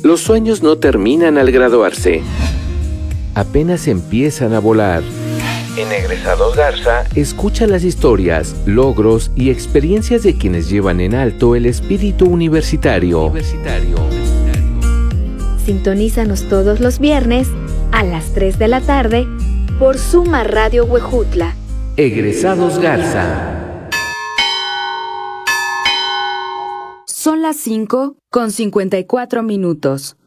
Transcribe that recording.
Los sueños no terminan al graduarse. Apenas empiezan a volar. En Egresados Garza, escucha las historias, logros y experiencias de quienes llevan en alto el espíritu universitario. Sintonízanos todos los viernes a las 3 de la tarde por Suma Radio Huejutla. Egresados Garza. Son las 5:54.